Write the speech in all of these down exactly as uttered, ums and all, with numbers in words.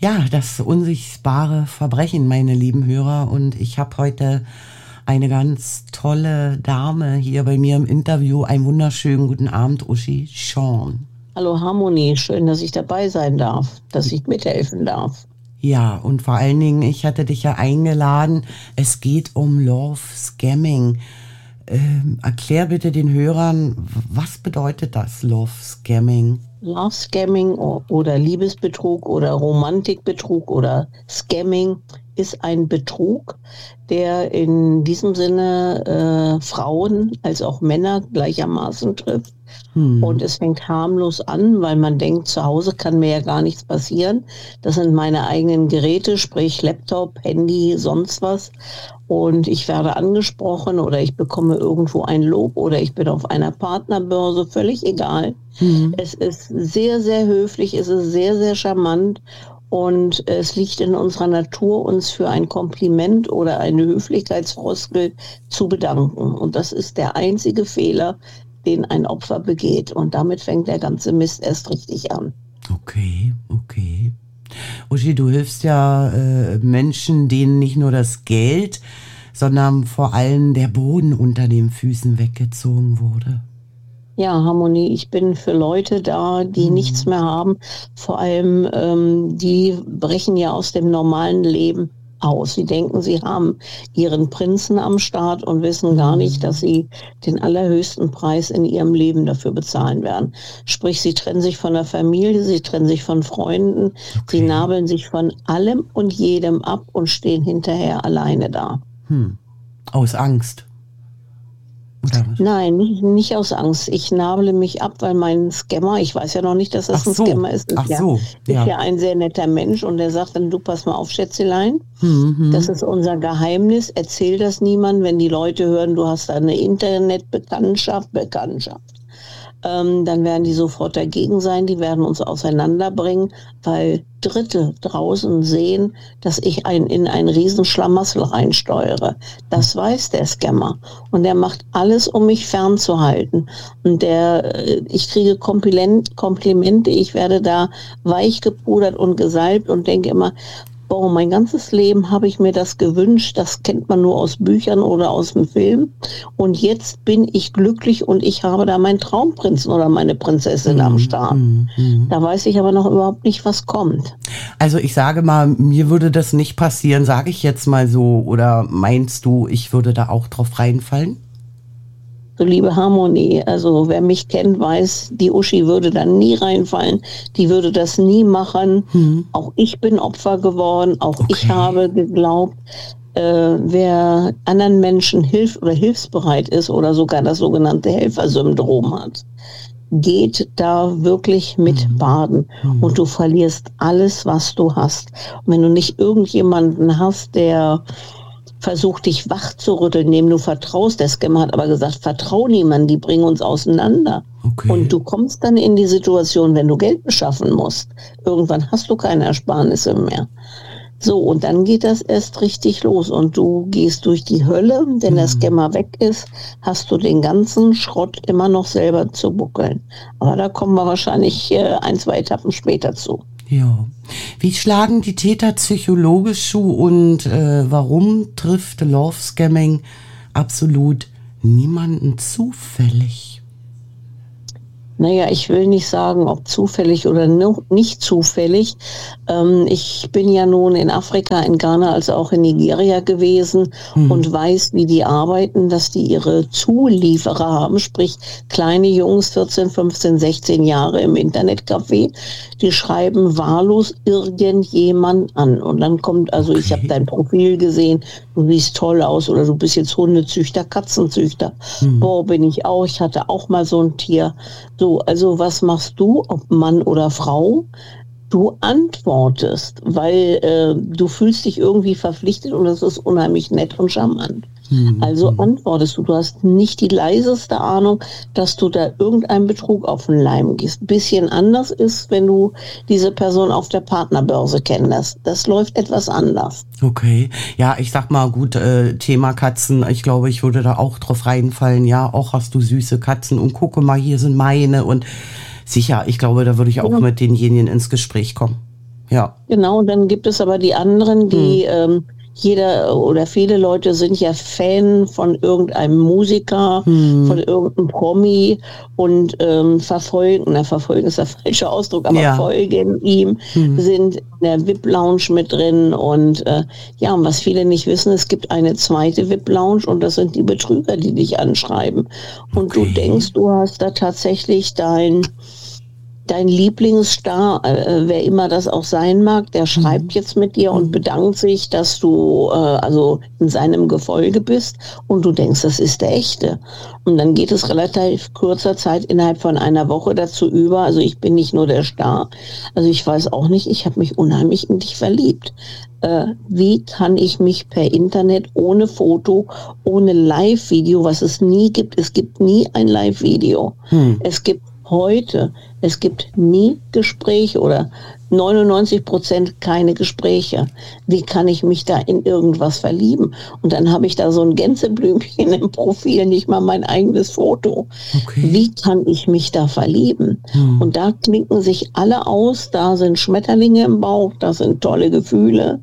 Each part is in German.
Ja, das unsichtbare Verbrechen, meine lieben Hörer. Und ich habe heute eine ganz tolle Dame hier bei mir im Interview. Einen wunderschönen guten Abend, Uschi Sean. Hallo Harmonie, schön, dass ich dabei sein darf, dass ich mithelfen darf. Ja, und vor allen Dingen, ich hatte dich ja eingeladen, es geht um Love Scamming. Ähm, erklär bitte den Hörern, was bedeutet das, Love Scamming? Love Scamming oder Liebesbetrug oder Romantikbetrug oder Scamming ist ein Betrug, der in diesem Sinne äh, Frauen als auch Männer gleichermaßen trifft. Hm. Und es fängt harmlos an, weil man denkt, zu Hause kann mir ja gar nichts passieren. Das sind meine eigenen Geräte, sprich Laptop, Handy, sonst was. Und ich werde angesprochen oder ich bekomme irgendwo ein Lob oder ich bin auf einer Partnerbörse, völlig egal. Mhm. Es ist sehr, sehr höflich, es ist sehr, sehr charmant und es liegt in unserer Natur, uns für ein Kompliment oder eine Höflichkeitsfloskel zu bedanken. Und das ist der einzige Fehler, den ein Opfer begeht. Und damit fängt der ganze Mist erst richtig an. Okay, okay. Uschi, du hilfst ja äh, Menschen, denen nicht nur das Geld, sondern vor allem der Boden unter den Füßen weggezogen wurde. Ja, Harmonie, ich bin für Leute da, die mhm. nichts mehr haben. Vor allem, ähm, die brechen ja aus dem normalen Leben aus. Sie denken, sie haben ihren Prinzen am Start und wissen gar nicht, dass sie den allerhöchsten Preis in ihrem Leben dafür bezahlen werden. Sprich, sie trennen sich von der Familie, sie trennen sich von Freunden, okay. Sie nabeln sich von allem und jedem ab und stehen hinterher alleine da. Hm. Aus Angst? Oder was? Nein, nicht, nicht aus Angst. Ich nabele mich ab, weil mein Scammer, ich weiß ja noch nicht, dass das Ach ein so. Scammer ist, ist, Ach ja, so. Ja. ist ja ein sehr netter Mensch und der sagt dann, du pass mal auf, Schätzelein, mhm. das ist unser Geheimnis, erzähl das niemandem, wenn die Leute hören, du hast da eine Internetbekanntschaft, Bekanntschaft. Ähm, dann werden die sofort dagegen sein, die werden uns auseinanderbringen, weil Dritte draußen sehen, dass ich ein, in ein Riesenschlamassel reinsteuere. Das weiß der Scammer. Und der macht alles, um mich fernzuhalten. Und der, ich kriege Komplimente, ich werde da weich gepudert und gesalbt und denke immer, boah, mein ganzes Leben habe ich mir das gewünscht, das kennt man nur aus Büchern oder aus dem Film und jetzt bin ich glücklich und ich habe da meinen Traumprinzen oder meine Prinzessin mm, am Start. Mm, mm. Da weiß ich aber noch überhaupt nicht, was kommt. Also ich sage mal, mir würde das nicht passieren, sage ich jetzt mal so, oder meinst du, ich würde da auch drauf reinfallen? So, liebe Harmonie, also wer mich kennt, weiß, die Uschi würde da nie reinfallen, die würde das nie machen. Mhm. Auch ich bin Opfer geworden, auch okay. Ich habe geglaubt, äh, wer anderen Menschen hilft oder hilfsbereit ist oder sogar das sogenannte Helfersyndrom hat, geht da wirklich mit mhm. baden mhm. und du verlierst alles, was du hast. Und wenn du nicht irgendjemanden hast, der versucht, dich wach zu rütteln, dem du vertraust. Der Scammer hat aber gesagt, vertrau niemandem, die bringen uns auseinander. Okay. Und du kommst dann in die Situation, wenn du Geld beschaffen musst. Irgendwann hast du keine Ersparnisse mehr. So, und dann geht das erst richtig los und du gehst durch die Hölle, wenn mhm. der Scammer weg ist, hast du den ganzen Schrott immer noch selber zu buckeln. Aber da kommen wir wahrscheinlich äh, ein, zwei Etappen später zu. Ja. Wie schlagen die Täter psychologisch zu und äh, warum trifft Love Scamming absolut niemanden zufällig? Naja, ich will nicht sagen, ob zufällig oder nicht zufällig. Ähm, ich bin ja nun in Afrika, in Ghana, als auch in Nigeria gewesen mhm. und weiß, wie die arbeiten, dass die ihre Zulieferer haben, sprich kleine Jungs, vierzehn, fünfzehn, sechzehn Jahre im Internetcafé, die schreiben wahllos irgendjemand an. Und dann kommt, also okay. ich habe dein Profil gesehen, du siehst toll aus oder du bist jetzt Hundezüchter, Katzenzüchter. Mhm. Boah, bin ich auch, ich hatte auch mal so ein Tier. So, also was machst du, ob Mann oder Frau? Du antwortest, weil äh, du fühlst dich irgendwie verpflichtet und das ist unheimlich nett und charmant. Mhm. Also antwortest du. Du hast nicht die leiseste Ahnung, dass du da irgendeinen Betrug auf den Leim gehst. Ein bisschen anders ist, wenn du diese Person auf der Partnerbörse kennst. Das läuft etwas anders. Okay. Ja, ich sag mal, gut, äh, Thema Katzen. Ich glaube, ich würde da auch drauf reinfallen. Ja, auch hast du süße Katzen und gucke mal, hier sind meine und sicher, ich glaube, da würde ich auch ja. mit denjenigen ins Gespräch kommen. Ja. Genau, und dann gibt es aber die anderen, die hm. ähm, jeder oder viele Leute sind ja Fan von irgendeinem Musiker, hm. von irgendeinem Promi und ähm, verfolgen, na verfolgen ist der falsche Ausdruck, aber ja. folgen ihm, hm. sind in der V I P-Lounge mit drin und äh, ja, und was viele nicht wissen, es gibt eine zweite V I P-Lounge und das sind die Betrüger, die dich anschreiben. Und okay. du denkst, du hast da tatsächlich dein Dein Lieblingsstar, äh, wer immer das auch sein mag, der schreibt mhm. jetzt mit dir und bedankt sich, dass du äh, also in seinem Gefolge bist und du denkst, das ist der echte. Und dann geht es relativ kurzer Zeit innerhalb von einer Woche dazu über. Also ich bin nicht nur der Star. Also ich weiß auch nicht, ich habe mich unheimlich in dich verliebt. Äh, wie kann ich mich per Internet ohne Foto, ohne Live-Video, was es nie gibt, es gibt nie ein Live-Video. Mhm. Es gibt heute, es gibt nie Gespräche oder neunundneunzig Prozent keine Gespräche. Wie kann ich mich da in irgendwas verlieben? Und dann habe ich da so ein Gänseblümchen im Profil, nicht mal mein eigenes Foto. Okay. Wie kann ich mich da verlieben? Hm. Und da klinken sich alle aus, da sind Schmetterlinge im Bauch, da sind tolle Gefühle.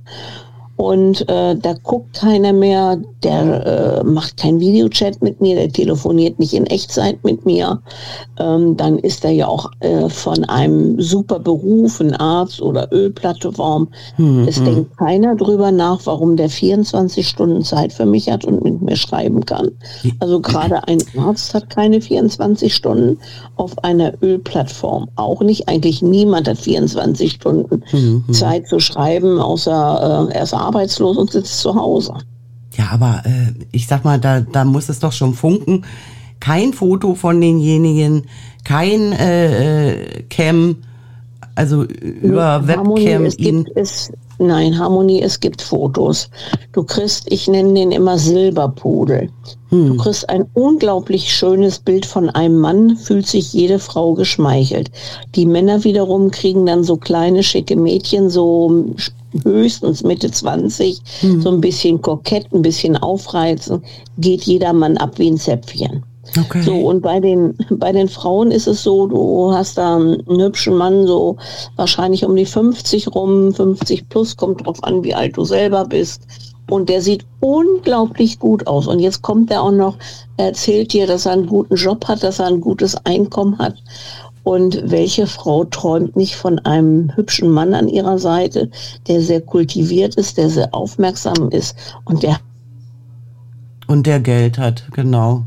Und äh, da guckt keiner mehr, der äh, macht keinen Videochat mit mir, der telefoniert nicht in Echtzeit mit mir. Ähm, dann ist er ja auch äh, von einem super Beruf, ein Arzt oder Ölplattform. Hm, es hm. denkt keiner drüber nach, warum der vierundzwanzig Stunden Zeit für mich hat und mit mir schreiben kann. Also gerade ein Arzt hat keine vierundzwanzig Stunden auf einer Ölplattform. Auch nicht, eigentlich niemand hat vierundzwanzig Stunden hm, hm. Zeit zu schreiben, außer äh, er ist arbeitslos und sitzt zu Hause. Ja, aber äh, ich sag mal, da, da muss es doch schon funken. Kein Foto von denjenigen, kein äh, äh, Cam, also über Harmonie, Webcam. Es gibt, es, nein, Harmonie, es gibt Fotos. Du kriegst, ich nenne den immer Silberpudel. Hm. Du kriegst ein unglaublich schönes Bild von einem Mann, fühlt sich jede Frau geschmeichelt. Die Männer wiederum kriegen dann so kleine, schicke Mädchen, so höchstens Mitte zwanzig, hm. so ein bisschen kokett, ein bisschen aufreizen, geht jeder Mann ab wie ein Zäpfchen. Okay. So, und bei den, bei den Frauen ist es so, du hast da einen hübschen Mann, so wahrscheinlich um die fünfzig rum, fünfzig plus, kommt drauf an, wie alt du selber bist. Und der sieht unglaublich gut aus. Und jetzt kommt er auch noch, er erzählt dir, dass er einen guten Job hat, dass er ein gutes Einkommen hat. Und welche Frau träumt nicht von einem hübschen Mann an ihrer Seite, der sehr kultiviert ist, der sehr aufmerksam ist und der und der Geld hat, genau.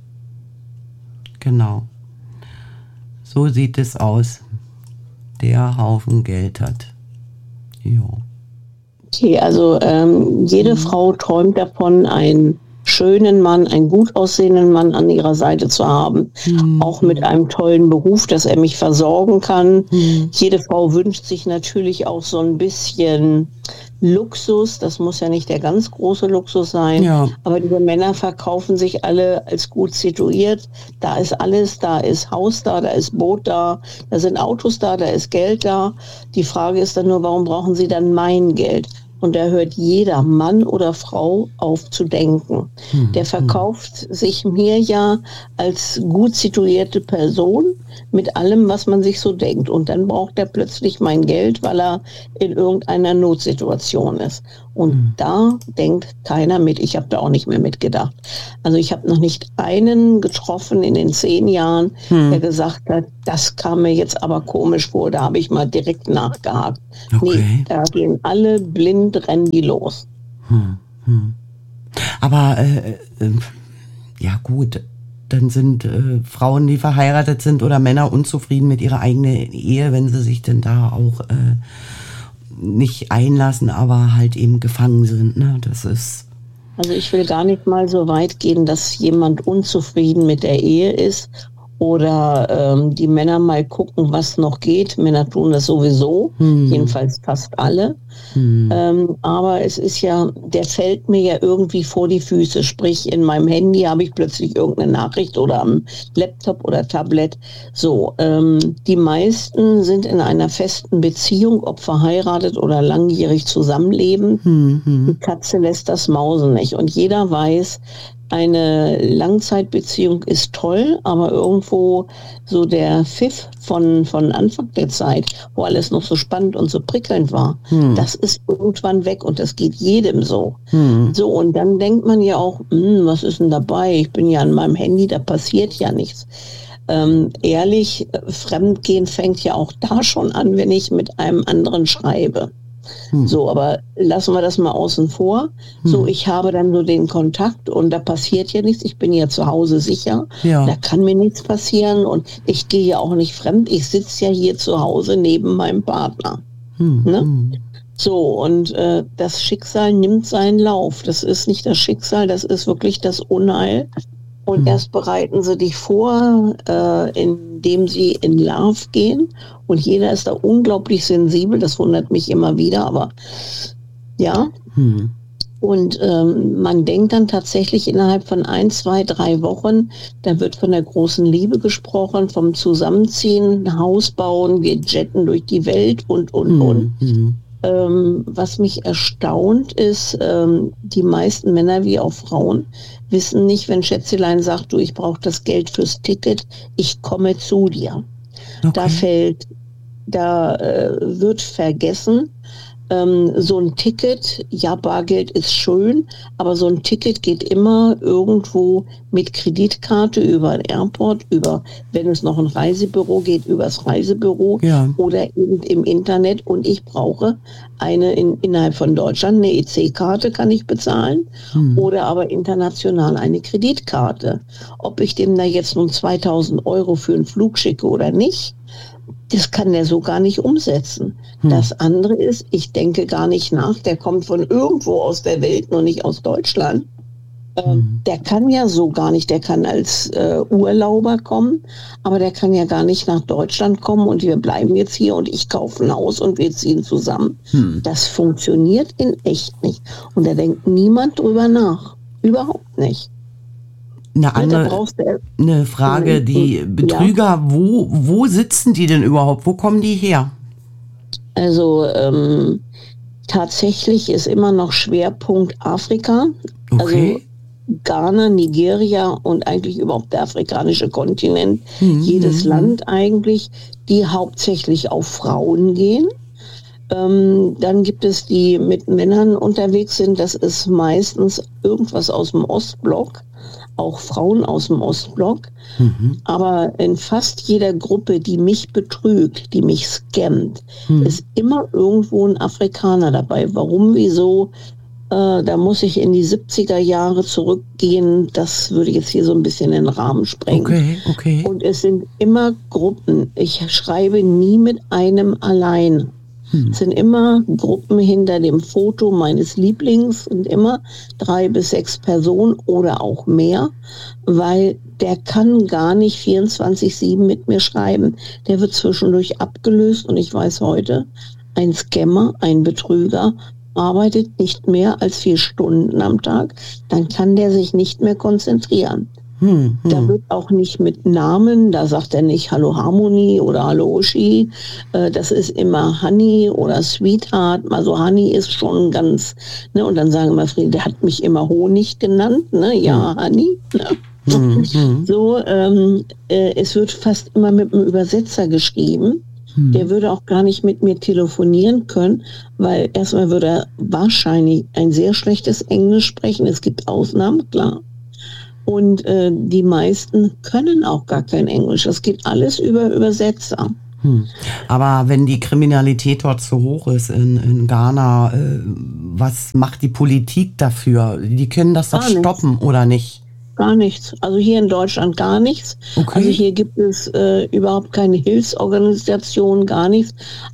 Genau. So sieht es aus. Der Haufen Geld hat. Jo. Okay, also ähm, jede mhm. Frau träumt davon, einen schönen Mann, einen gut aussehenden Mann an ihrer Seite zu haben. Mhm. Auch mit einem tollen Beruf, dass er mich versorgen kann. Mhm. Jede Frau wünscht sich natürlich auch so ein bisschen Luxus. Das muss ja nicht der ganz große Luxus sein. Ja. Aber diese Männer verkaufen sich alle als gut situiert. Da ist alles, da ist Haus da, da ist Boot da, da sind Autos da, da ist Geld da. Die Frage ist dann nur, warum brauchen sie dann mein Geld? Und da hört jeder Mann oder Frau auf zu denken. Hm, der verkauft hm. sich mir ja als gut situierte Person mit allem, was man sich so denkt. Und dann braucht er plötzlich mein Geld, weil er in irgendeiner Notsituation ist. Und hm. da denkt keiner mit. Ich habe da auch nicht mehr mitgedacht. Also ich habe noch nicht einen getroffen in den zehn Jahren, hm. der gesagt hat, das kam mir jetzt aber komisch vor. Da habe ich mal direkt nachgehakt. Okay. Nee, da gehen alle blind, rennen die los. Hm. Hm. Aber äh, äh, ja gut, dann sind äh, Frauen, die verheiratet sind oder Männer unzufrieden mit ihrer eigenen Ehe, wenn sie sich denn da auch äh, nicht einlassen, aber halt eben gefangen sind. Ne? Das ist. Also ich will gar nicht mal so weit gehen, dass jemand unzufrieden mit der Ehe ist oder ähm, die Männer mal gucken, was noch geht. Männer tun das sowieso, hm. jedenfalls fast alle. Hm. Ähm, aber es ist ja, der fällt mir ja irgendwie vor die Füße. Sprich, in meinem Handy habe ich plötzlich irgendeine Nachricht oder am Laptop oder Tablet. So, ähm, die meisten sind in einer festen Beziehung, ob verheiratet oder langjährig zusammenleben. Hm. Die Katze lässt das Mausen nicht. Und jeder weiß, eine Langzeitbeziehung ist toll, aber irgendwo so der Pfiff von, von Anfang der Zeit, wo alles noch so spannend und so prickelnd war, hm. das ist irgendwann weg und das geht jedem so. Hm. So, und dann denkt man ja auch, hm, was ist denn dabei? Ich bin ja an meinem Handy, da passiert ja nichts. Ähm, ehrlich, Fremdgehen fängt ja auch da schon an, wenn ich mit einem anderen schreibe. Hm. So, aber lassen wir das mal außen vor. Hm. So, ich habe dann so den Kontakt und da passiert ja nichts. Ich bin ja zu Hause sicher. Ja. Da kann mir nichts passieren und ich gehe ja auch nicht fremd. Ich sitze ja hier zu Hause neben meinem Partner. Hm. Ne? Hm. So, und äh, das Schicksal nimmt seinen Lauf. Das ist nicht das Schicksal, das ist wirklich das Unheil. Und hm. erst bereiten sie dich vor, äh, indem sie in Love gehen. Und jeder ist da unglaublich sensibel. Das wundert mich immer wieder, aber ja. Hm. Und ähm, man denkt dann tatsächlich innerhalb von ein, zwei, drei Wochen, da wird von der großen Liebe gesprochen, vom Zusammenziehen, Haus bauen, wir jetten durch die Welt und, und, hm. und. Hm. Ähm, was mich erstaunt ist, ähm, die meisten Männer wie auch Frauen wissen nicht, wenn Schätzelein sagt, du, ich brauche das Geld fürs Ticket, ich komme zu dir. Okay. Da fällt, da äh, wird vergessen, ähm, so ein Ticket, ja, Bargeld ist schön, aber so ein Ticket geht immer irgendwo mit Kreditkarte über ein Airport, über, wenn es noch ein Reisebüro geht, übers Reisebüro ja. oder eben im Internet. Und ich brauche eine in, innerhalb von Deutschland, eine E C-Karte kann ich bezahlen hm. oder aber international eine Kreditkarte. Ob ich dem da jetzt nun zweitausend Euro für einen Flug schicke oder nicht, das kann der so gar nicht umsetzen. Hm. Das andere ist, ich denke gar nicht nach, der kommt von irgendwo aus der Welt, nur nicht aus Deutschland. Ähm, hm. Der kann ja so gar nicht, der kann als äh, Urlauber kommen, aber der kann ja gar nicht nach Deutschland kommen und wir bleiben jetzt hier und ich kaufe ein Haus und wir ziehen zusammen. Hm. Das funktioniert in echt nicht. Und da denkt niemand drüber nach. Überhaupt nicht. Eine, andere, eine Frage, die Betrüger, ja. wo, wo sitzen die denn überhaupt? Wo kommen die her? Also ähm, tatsächlich ist immer noch Schwerpunkt Afrika. Okay. Also Ghana, Nigeria und eigentlich überhaupt der afrikanische Kontinent. Mhm. Jedes Land eigentlich, die hauptsächlich auf Frauen gehen. Ähm, dann gibt es die mit Männern unterwegs sind. Das ist meistens irgendwas aus dem Ostblock. Auch Frauen aus dem Ostblock, mhm. aber in fast jeder Gruppe, die mich betrügt, die mich scammt, mhm. ist immer irgendwo ein Afrikaner dabei. Warum, wieso, äh, da muss ich in die siebziger Jahre zurückgehen, das würde jetzt hier so ein bisschen den Rahmen sprengen. Okay, okay. Und es sind immer Gruppen. Ich schreibe nie mit einem allein. Hm. Es sind immer Gruppen hinter dem Foto meines Lieblings und immer drei bis sechs Personen oder auch mehr, weil der kann gar nicht vierundzwanzig sieben mit mir schreiben. Der wird zwischendurch abgelöst und ich weiß heute, ein Scammer, ein Betrüger arbeitet nicht mehr als vier Stunden am Tag, dann kann der sich nicht mehr konzentrieren. Hm, hm. Da wird auch nicht mit Namen, da sagt er nicht Hallo Harmony oder Hallo Uschi, äh, das ist immer Honey oder Sweetheart, also Honey ist schon ganz, ne, und dann sagen immer Friede, der hat mich immer Honig genannt, ne, ja, hm. Honey, ne? Hm, hm. So, ähm, äh, es wird fast immer mit einem Übersetzer geschrieben, hm. der würde auch gar nicht mit mir telefonieren können, weil erstmal würde er wahrscheinlich ein sehr schlechtes Englisch sprechen, es gibt Ausnahmen, klar. Und äh, die meisten können auch gar kein Englisch. Das geht alles über Übersetzer. Hm. Aber wenn die Kriminalität dort so hoch ist in, in Ghana, äh, was macht die Politik dafür? Die können das doch stoppen, nichts. Oder nicht? Gar nichts. Also hier in Deutschland gar nichts. Okay. Also hier gibt es äh, überhaupt keine Hilfsorganisation, gar nichts.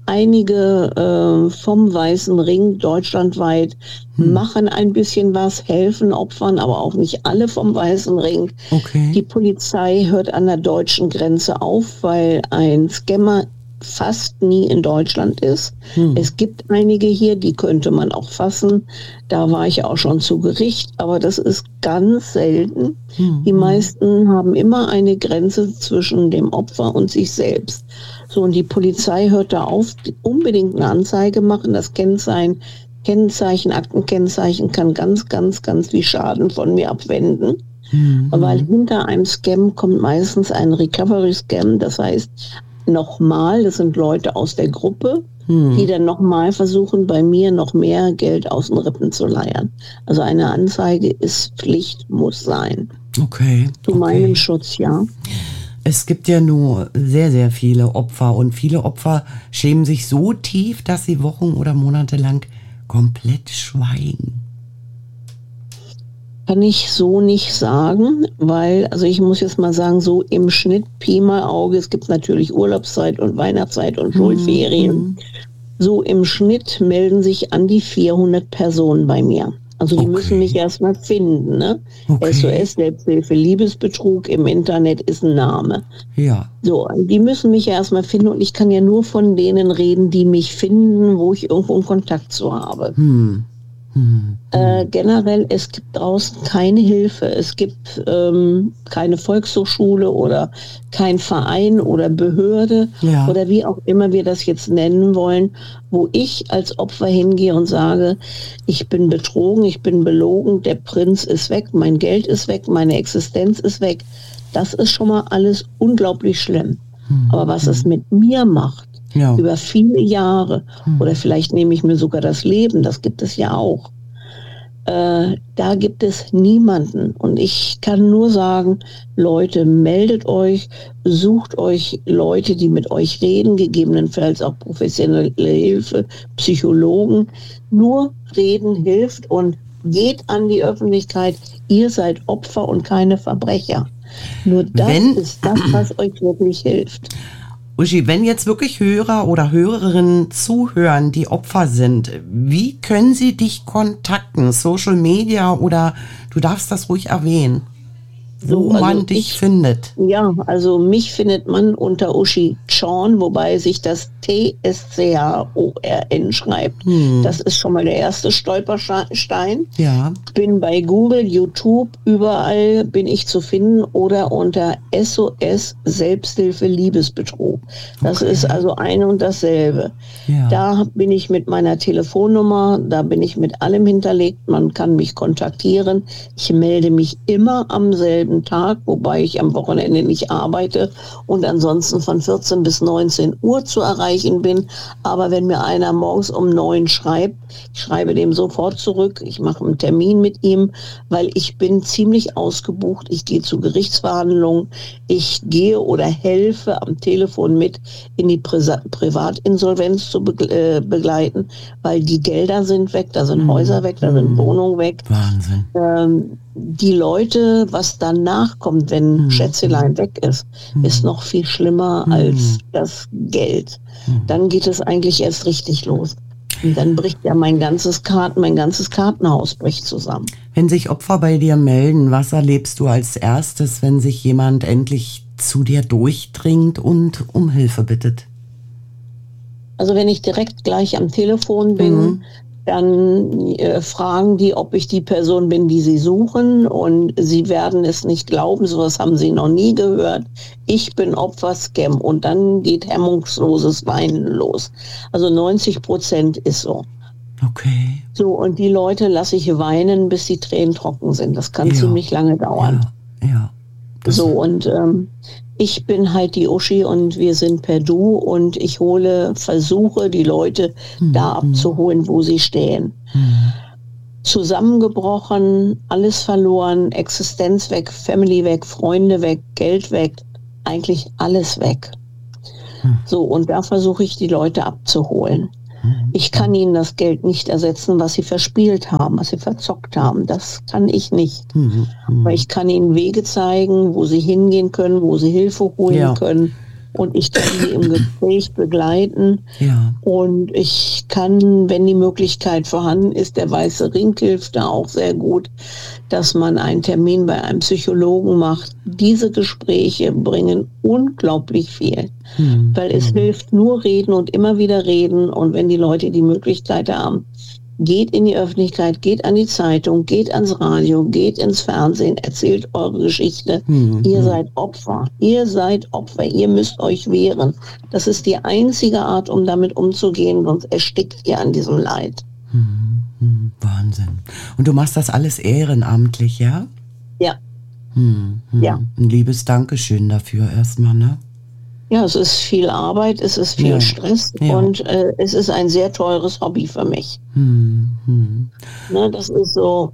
Einige äh, vom Weißen Ring deutschlandweit hm. machen ein bisschen was, helfen Opfern, aber auch nicht alle vom Weißen Ring. Okay. Die Polizei hört an der deutschen Grenze auf, weil ein Scammer fast nie in Deutschland ist. Hm. Es gibt einige hier, die könnte man auch fassen. Da war ich auch schon zu Gericht, aber das ist ganz selten. Hm. Die meisten haben immer eine Grenze zwischen dem Opfer und sich selbst. So, und die Polizei hört da auf, unbedingt eine Anzeige machen, das Kennzeichen Kennzeichen, Aktenkennzeichen kann ganz, ganz, ganz viel Schaden von mir abwenden. Mhm. Weil hinter einem Scam kommt meistens ein Recovery-Scam, das heißt nochmal, das sind Leute aus der Gruppe, mhm. die dann nochmal versuchen, bei mir noch mehr Geld aus den Rippen zu leiern. Also eine Anzeige ist Pflicht, muss sein. Okay. Zu okay. meinem Schutz, ja. Es gibt ja nur sehr, sehr viele Opfer und viele Opfer schämen sich so tief, dass sie Wochen oder Monate lang komplett schweigen. Kann ich so nicht sagen, weil, also ich muss jetzt mal sagen, so im Schnitt Pi mal Auge, es gibt natürlich Urlaubszeit und Weihnachtszeit und Schulferien. Mhm. So im Schnitt melden sich an die vierhundert Personen bei mir. Also die okay. müssen mich erstmal finden. Ne? Okay. S O S, Selbsthilfe, Liebesbetrug im Internet ist ein Name. Ja. So, die müssen mich ja erstmal finden und ich kann ja nur von denen reden, die mich finden, wo ich irgendwo einen Kontakt zu habe. Hm. Hm. Äh, generell, es gibt draußen keine Hilfe. Es gibt ähm, keine Volkshochschule oder kein Verein oder Behörde ja. oder wie auch immer wir das jetzt nennen wollen, wo ich als Opfer hingehe und sage, ich bin betrogen, ich bin belogen, der Prinz ist weg, mein Geld ist weg, meine Existenz ist weg. Das ist schon mal alles unglaublich schlimm. Hm. Aber was hm. es mit mir macht, ja. über viele Jahre hm. oder vielleicht nehme ich mir sogar das Leben, das gibt es ja auch. Äh, da gibt es niemanden und ich kann nur sagen, Leute, meldet euch, sucht euch Leute, die mit euch reden, gegebenenfalls auch professionelle Hilfe, Psychologen. Nur reden hilft und geht an die Öffentlichkeit, ihr seid Opfer und keine Verbrecher. Nur das Wenn, ist das, was euch wirklich hilft. Uschi, wenn jetzt wirklich Hörer oder Hörerinnen zuhören, die Opfer sind, wie können sie dich kontakten? Social Media oder du darfst das ruhig erwähnen, wo so, also man dich ich, findet. Ja, also mich findet man unter Uschi Tschorn, wobei sich das T S C H O R N schreibt. Hm. Das ist schon mal der erste Stolperstein. Ja. Bin bei Google, YouTube, überall bin ich zu finden oder unter S O S Selbsthilfe Liebesbetrug. Das okay. ist also ein und dasselbe. Ja. Da bin ich mit meiner Telefonnummer, da bin ich mit allem hinterlegt. Man kann mich kontaktieren. Ich melde mich immer am selben Tag, wobei ich am Wochenende nicht arbeite und ansonsten von vierzehn bis neunzehn Uhr zu erreichen bin. Aber wenn mir einer morgens um neun schreibt, ich schreibe dem sofort zurück, ich mache einen Termin mit ihm, weil ich bin ziemlich ausgebucht. Ich gehe zu Gerichtsverhandlungen, ich gehe oder helfe am Telefon mit, in die Pri- Privatinsolvenz zu be- äh, begleiten, weil die Gelder sind weg, da sind mhm. Häuser weg, da sind Wohnungen weg. Wahnsinn. Ähm, die Leute, was danach kommt, wenn mhm. Schätzelein weg ist, mhm. ist noch viel schlimmer mhm. als das Geld. Mhm. Dann geht es eigentlich erst richtig los. Und dann bricht ja mein ganzes Karten, mein ganzes Kartenhaus bricht zusammen. Wenn sich Opfer bei dir melden, was erlebst du als erstes, wenn sich jemand endlich zu dir durchdringt und um Hilfe bittet? Also wenn ich direkt gleich am Telefon bin, mhm. dann äh, fragen die, ob ich die Person bin, die sie suchen, und sie werden es nicht glauben, sowas haben sie noch nie gehört. Ich bin Opfer Scam, und dann geht hemmungsloses Weinen los. Also neunzig Prozent ist so. Okay. So, und die Leute lasse ich weinen, bis die Tränen trocken sind. Das kann ja. ziemlich lange dauern. Ja, ja. So, und ähm, ich bin halt die Uschi und wir sind per Du, und ich hole, versuche die Leute mhm. da abzuholen, wo sie stehen. Mhm. Zusammengebrochen, alles verloren, Existenz weg, Family weg, Freunde weg, Geld weg, eigentlich alles weg. Mhm. So, und da versuche ich die Leute abzuholen. Ich kann ihnen das Geld nicht ersetzen, was sie verspielt haben, was sie verzockt haben. Das kann ich nicht. Mhm. Aber ich kann ihnen Wege zeigen, wo sie hingehen können, wo sie Hilfe holen ja. können. Und ich kann sie im Gespräch begleiten. Ja. Und ich kann, wenn die Möglichkeit vorhanden ist, der weiße Ring hilft da auch sehr gut, dass man einen Termin bei einem Psychologen macht. Diese Gespräche bringen unglaublich viel. Hm. Weil es hm. hilft nur reden und immer wieder reden. Und wenn die Leute die Möglichkeit haben, geht in die Öffentlichkeit, geht an die Zeitung, geht ans Radio, geht ins Fernsehen, erzählt eure Geschichte. Mhm. Ihr seid Opfer. Ihr seid Opfer. Ihr müsst euch wehren. Das ist die einzige Art, um damit umzugehen, sonst erstickt ihr an diesem Leid. Mhm. Wahnsinn. Und du machst das alles ehrenamtlich, ja? Ja. Hm, hm. Ja. Ein liebes Dankeschön dafür erstmal, ne? Ja, es ist viel Arbeit, es ist viel Ja. Stress Ja. und äh, es ist ein sehr teures Hobby für mich. Hm, hm. Ne, das ist so,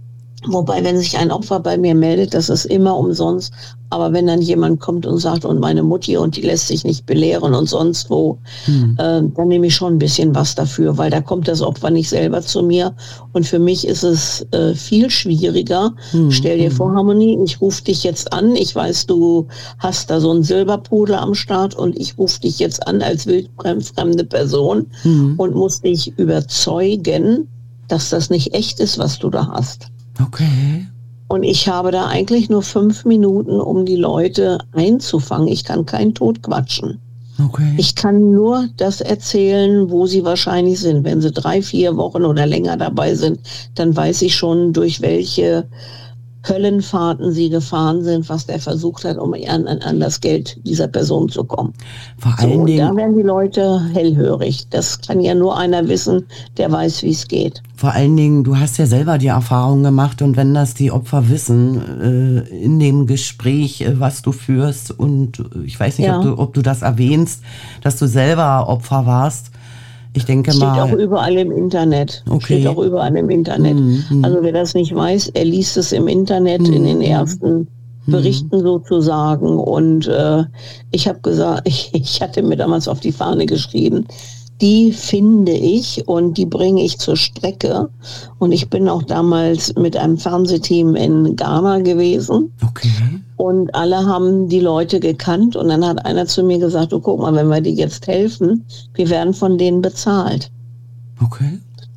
wobei, wenn sich ein Opfer bei mir meldet, das ist immer umsonst. Aber wenn dann jemand kommt und sagt, und meine Mutti und die lässt sich nicht belehren und sonst wo, Hm. äh, dann nehme ich schon ein bisschen was dafür, weil da kommt das Opfer nicht selber zu mir. Und für mich ist es äh, viel schwieriger. Hm. Stell dir hm. vor, Harmonie, ich rufe dich jetzt an. Ich weiß, du hast da so einen Silberpudel am Start und ich rufe dich jetzt an als wildfremde Person Hm. und muss dich überzeugen, dass das nicht echt ist, was du da hast. Okay. Und ich habe da eigentlich nur fünf Minuten, um die Leute einzufangen. Ich kann keinen Tod quatschen. Okay. Ich kann nur das erzählen, wo sie wahrscheinlich sind. Wenn sie drei, vier Wochen oder länger dabei sind, dann weiß ich schon, durch welche Höllenfahrten sie gefahren sind, was der versucht hat, um an, an das Geld dieser Person zu kommen. Vor So, allen und da Dingen, werden die Leute hellhörig. Das kann ja nur einer wissen, der weiß, wie es geht. vor allen Dingen, du hast ja selber die Erfahrung gemacht und wenn das die Opfer wissen, äh, in dem Gespräch, äh, was du führst und äh, ich weiß nicht, Ja. ob du, ob du das erwähnst, dass du selber Opfer warst. Ich denke Steht auch mal, überall im Internet. Okay. Steht auch überall im Internet. Mhm, mhm. Also wer das nicht weiß, er liest es im Internet Mhm, in den mhm. ersten Berichten sozusagen. Und äh, ich habe gesagt, ich, ich hatte mir damals auf die Fahne geschrieben, die finde ich und die bringe ich zur Strecke. Und ich bin auch damals mit einem Fernsehteam in Ghana gewesen. okay, Und alle haben die Leute gekannt. Und dann hat einer zu mir gesagt, du guck mal, wenn wir dir jetzt helfen, wir werden von denen bezahlt. okay.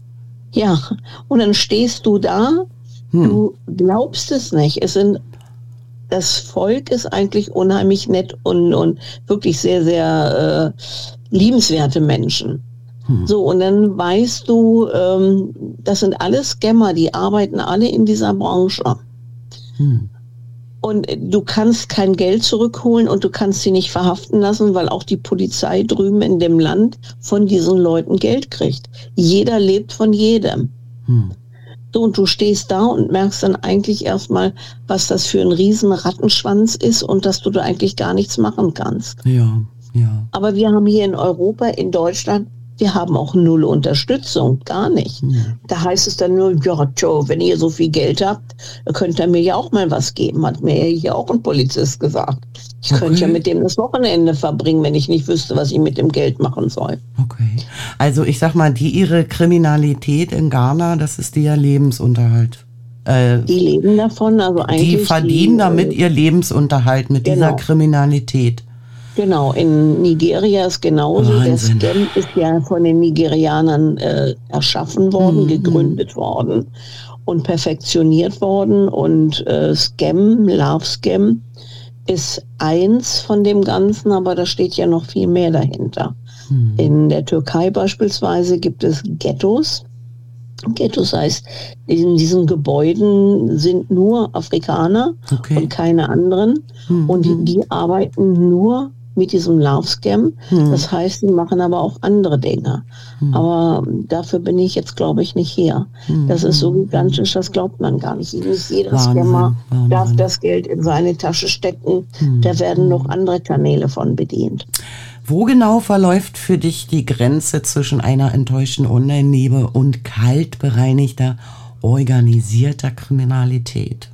Ja, und dann stehst du da, Hm. du glaubst es nicht. Es sind, das Volk ist eigentlich unheimlich nett und, und wirklich sehr, sehr äh, liebenswerte Menschen. Hm. So, und dann weißt du, ähm, das sind alles Scammer, die arbeiten alle in dieser Branche. Hm. Und du kannst kein Geld zurückholen und du kannst sie nicht verhaften lassen, weil auch die Polizei drüben in dem Land von diesen Leuten Geld kriegt. Jeder lebt von jedem. Hm. So, und du stehst da und merkst dann eigentlich erstmal, was das für ein riesen Rattenschwanz ist und dass du da eigentlich gar nichts machen kannst. Ja, ja. Aber wir haben hier in Europa, in Deutschland, wir haben auch null Unterstützung, gar nicht. Hm. Da heißt es dann nur, ja, Joe, wenn ihr so viel Geld habt, könnt ihr mir ja auch mal was geben, hat mir ja hier auch ein Polizist gesagt. Ich Okay. könnte ja mit dem das Wochenende verbringen, wenn ich nicht wüsste, was ich mit dem Geld machen soll. Okay. Also ich sag mal, die ihre Kriminalität in Ghana, das ist ihr Lebensunterhalt. Äh, Die leben davon, also eigentlich. die verdienen damit ihr Lebensunterhalt mit dieser Genau. Kriminalität. Genau, in Nigeria ist genauso. Wahnsinn. Der Scam ist ja von den Nigerianern äh, erschaffen worden, Mhm. gegründet worden und perfektioniert worden. Und äh, Scam, Love Scam, ist eins von dem Ganzen, aber da steht ja noch viel mehr dahinter. Hm. In der Türkei beispielsweise gibt es Ghettos. Ghettos heißt, in diesen Gebäuden sind nur Afrikaner Okay. und keine anderen. Hm, Und die, hm. die arbeiten nur mit diesem Love Scam. Hm. Das heißt, die machen aber auch andere Dinge. Hm. Aber dafür bin ich jetzt, glaube ich, nicht hier. Hm, Das ist so hm, gigantisch, das glaubt man gar nicht. Nicht jeder Wahnsinn, Scammer Wahnsinn. darf das Geld in seine Tasche stecken. Hm, Da werden noch andere Kanäle von bedient. Wo genau verläuft für dich die Grenze zwischen einer enttäuschten Online-Liebe und kalt bereinigter, organisierter Kriminalität?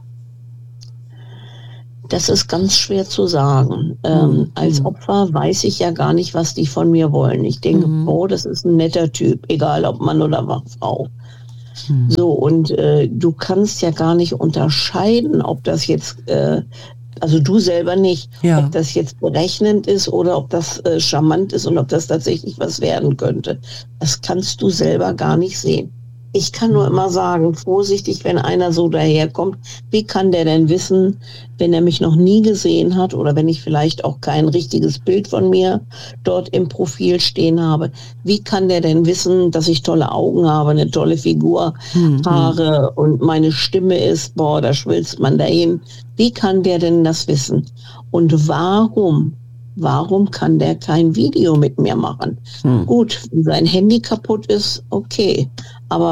Das ist ganz schwer zu sagen. Ähm, Mhm. als Opfer weiß ich ja gar nicht, was die von mir wollen. Ich denke, Mhm. oh, das ist ein netter Typ, egal ob Mann oder Frau. Mhm. So, und äh, du kannst ja gar nicht unterscheiden, ob das jetzt, äh, also du selber nicht, Ja. ob das jetzt berechnend ist oder ob das äh, charmant ist und ob das tatsächlich was werden könnte. Das kannst du selber gar nicht sehen. Ich kann nur immer sagen, vorsichtig, wenn einer so daherkommt, wie kann der denn wissen, wenn er mich noch nie gesehen hat oder wenn ich vielleicht auch kein richtiges Bild von mir dort im Profil stehen habe, wie kann der denn wissen, dass ich tolle Augen habe, eine tolle Figur, Mhm. Haare und meine Stimme ist, boah, da schwilzt man dahin. Wie kann der denn das wissen? Und warum? Warum kann der kein Video mit mir machen? Hm. Gut, wenn sein Handy kaputt ist, okay. Aber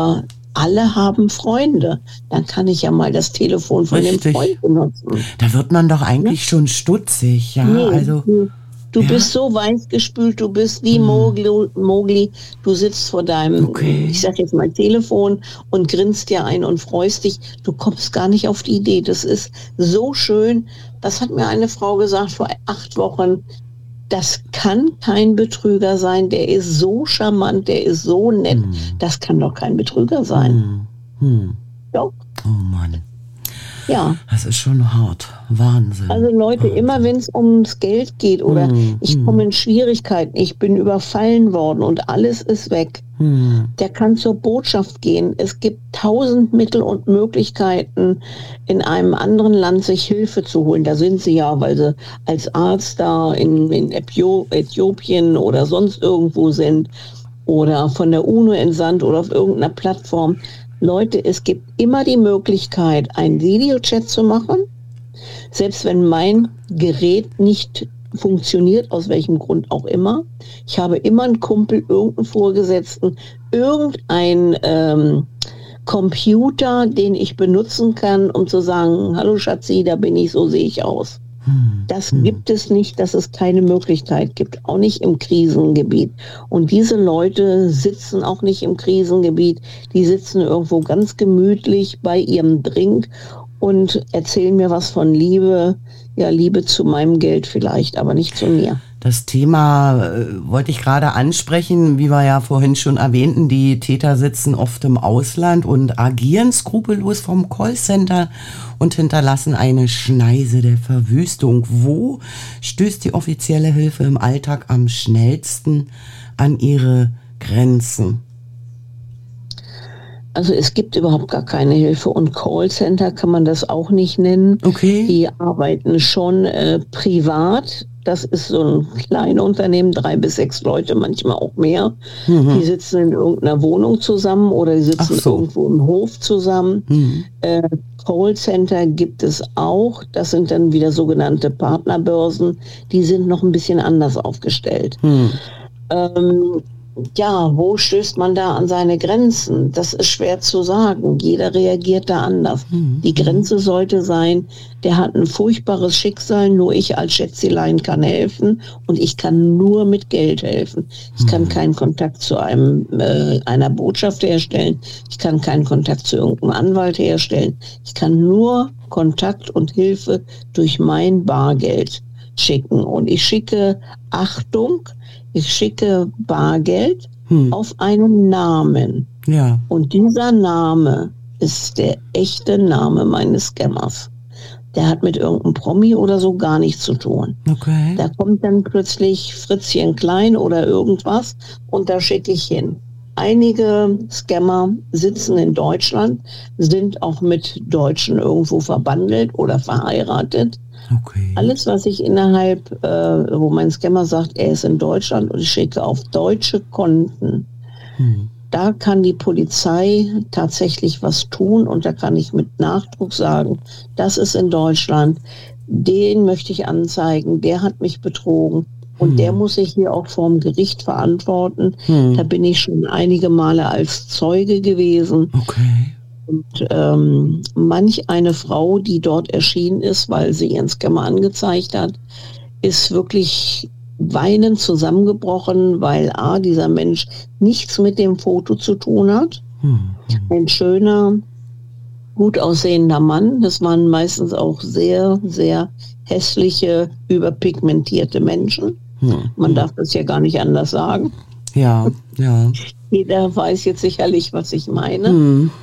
alle haben Freunde. Dann kann ich ja mal das Telefon von Richtig. dem Freund benutzen. Da wird man doch eigentlich ja. schon stutzig, ja. Nee, also, du du ja. bist so weichgespült, du bist wie Mowgli, Mowgli. Du sitzt vor deinem, okay. ich sag jetzt mal Telefon und grinst dir ein und freust dich. Du kommst gar nicht auf die Idee. Das ist so schön. Das hat mir eine Frau gesagt vor acht Wochen. Das kann kein Betrüger sein, der ist so charmant, der ist so nett. Hm. Das kann doch kein Betrüger sein. Hm. Hm. Doch. Oh Mann. Ja. Das ist schon hart. Wahnsinn. Also Leute, Wahnsinn. Immer wenn es ums Geld geht oder hm. ich komme in Schwierigkeiten, ich bin überfallen worden und alles ist weg, hm. der kann zur Botschaft gehen. Es gibt tausend Mittel und Möglichkeiten, in einem anderen Land sich Hilfe zu holen. Da sind sie ja, weil sie als Arzt da in, in Äthiopien oder sonst irgendwo sind oder von der UNO entsandt oder auf irgendeiner Plattform. Leute, es gibt immer die Möglichkeit, einen Videochat zu machen, selbst wenn mein Gerät nicht funktioniert, aus welchem Grund auch immer. Ich habe immer einen Kumpel, irgendeinen Vorgesetzten, irgendein ähm, Computer, den ich benutzen kann, um zu sagen, hallo Schatzi, da bin ich, so sehe ich aus. Das gibt es nicht, dass es keine Möglichkeit gibt, auch nicht im Krisengebiet. Und diese Leute sitzen auch nicht im Krisengebiet, die sitzen irgendwo ganz gemütlich bei ihrem Drink und erzählen mir was von Liebe. Ja, Liebe zu meinem Geld vielleicht, aber nicht zu mir. Das Thema äh, wollte ich gerade ansprechen, wie wir ja vorhin schon erwähnten, die Täter sitzen oft im Ausland und agieren skrupellos vom Callcenter und hinterlassen eine Schneise der Verwüstung. Wo stößt die offizielle Hilfe im Alltag am schnellsten an ihre Grenzen? Also es gibt überhaupt gar keine Hilfe und Callcenter kann man das auch nicht nennen. Okay. Die arbeiten schon äh, privat. Das ist so ein kleines Unternehmen, drei bis sechs Leute, manchmal auch mehr. Mhm. Die sitzen in irgendeiner Wohnung zusammen oder die sitzen so. irgendwo im Hof zusammen. Mhm. Äh, Callcenter gibt es auch. Das sind dann wieder sogenannte Partnerbörsen. Die sind noch ein bisschen anders aufgestellt. Mhm. Ähm, Ja, wo stößt man da an seine Grenzen? Das ist schwer zu sagen. Jeder reagiert da anders. Mhm. Die Grenze sollte sein, der hat ein furchtbares Schicksal, nur ich als Schätzelein kann helfen und ich kann nur mit Geld helfen. Ich mhm. kann keinen Kontakt zu einem äh, einer Botschaft herstellen. Ich kann keinen Kontakt zu irgendeinem Anwalt herstellen. Ich kann nur Kontakt und Hilfe durch mein Bargeld schicken. Und ich schicke, Achtung, ich schicke Bargeld hm. auf einen Namen. Ja. Und dieser Name ist der echte Name meines Scammers. Der hat mit irgendeinem Promi oder so gar nichts zu tun. Okay. Da kommt dann plötzlich Fritzchen Klein oder irgendwas und da schicke ich hin. Einige Scammer sitzen in Deutschland, sind auch mit Deutschen irgendwo verbandelt oder verheiratet. Okay. Alles, was ich innerhalb, äh, wo mein Scammer sagt, er ist in Deutschland und ich schicke auf deutsche Konten, hm. da kann die Polizei tatsächlich was tun und da kann ich mit Nachdruck sagen, das ist in Deutschland, den möchte ich anzeigen, der hat mich betrogen und hm. der muss sich hier auch vorm Gericht verantworten. Hm. Da bin ich schon einige Male als Zeuge gewesen. Okay. Und ähm, manch eine Frau, die dort erschienen ist, weil sie ihren Scammer angezeigt hat, ist wirklich weinend zusammengebrochen, weil A, dieser Mensch nichts mit dem Foto zu tun hat. Hm. Ein schöner, gut aussehender Mann. Das waren meistens auch sehr, sehr hässliche, überpigmentierte Menschen. Hm. Man darf das ja gar nicht anders sagen. Ja, ja. Jeder weiß jetzt sicherlich, was ich meine. Hm.